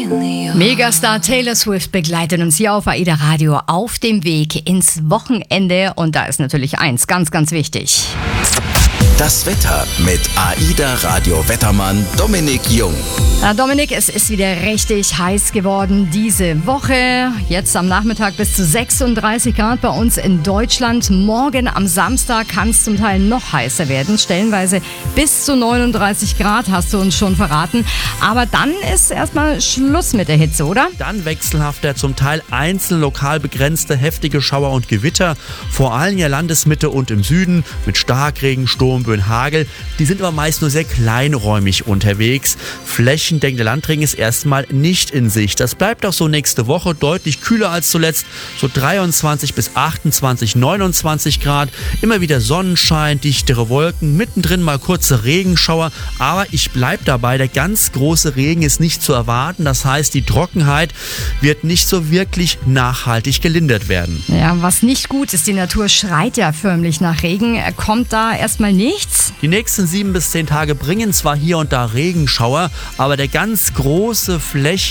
Megastar Taylor Swift begleitet uns hier auf AIDA Radio auf dem Weg ins Wochenende. Und da ist natürlich eins ganz, ganz wichtig. Das Wetter mit AIDA Radio Wettermann Dominik Jung. Dominik, es ist wieder richtig heiß geworden diese Woche. Jetzt am Nachmittag bis zu 36 Grad bei uns in Deutschland. Morgen am Samstag kann es zum Teil noch heißer werden. Stellenweise bis zu 39 Grad hast du uns schon verraten. Aber dann ist erstmal Schluss mit der Hitze, oder? Dann wechselhafter, zum Teil einzeln lokal begrenzte heftige Schauer und Gewitter. Vor allem in der Landesmitte und im Süden mit Starkregen, Sturmböen, Hagel. Die sind aber meist nur sehr kleinräumig unterwegs. Flächendeckender Landregen ist erstmal nicht in Sicht. Das bleibt auch so nächste Woche, deutlich kühler als zuletzt. So 23 bis 28, 29 Grad. Immer wieder Sonnenschein, dichtere Wolken, mittendrin mal kurze Regenschauer. Aber ich bleibe dabei, der ganz große Regen ist nicht zu erwarten. Das heißt, die Trockenheit wird nicht so wirklich nachhaltig gelindert werden. Ja, was nicht gut ist, die Natur schreit ja förmlich nach Regen. Kommt da erstmal nichts? Die nächsten 7 bis 10 Tage bringen zwar hier und da Regenschauer, aber der ganz große